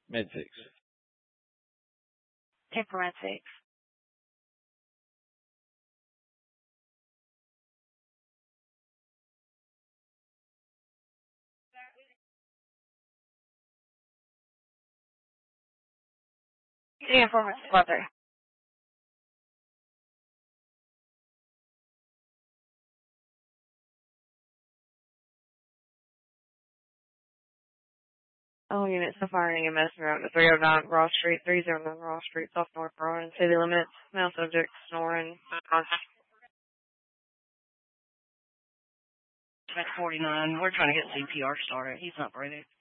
Med-6. Temperament 6. Informant Squad 3. All units so far EMS route to 309 Ross Street, 309 Ross Street, South North Bryan, city limits, male subject, snoring, At 49, we're trying to get CPR started. He's not breathing.